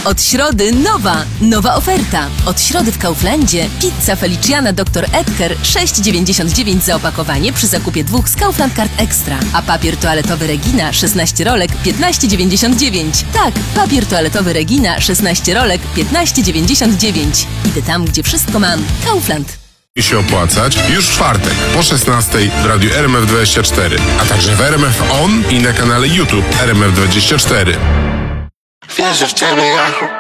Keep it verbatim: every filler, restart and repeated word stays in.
Od środy nowa, nowa oferta. Od środy w Kauflandzie pizza Feliciana doktor Edgar sześć dziewięćdziesiąt dziewięć za opakowanie przy zakupie dwóch z Kaufland Card Extra. A papier toaletowy Regina szesnaście rolek piętnaście dziewięćdziesiąt dziewięć. Tak, papier toaletowy Regina szesnaście rolek piętnaście dziewięćdziesiąt dziewięć. Idę tam, gdzie wszystko mam. Kaufland. I się opłacać już w czwartek po szesnastej w radiu R M F dwadzieścia cztery, a także w R M F On i na kanale YouTube R M F dwadzieścia cztery. Wierzę w ciebie, Jachu.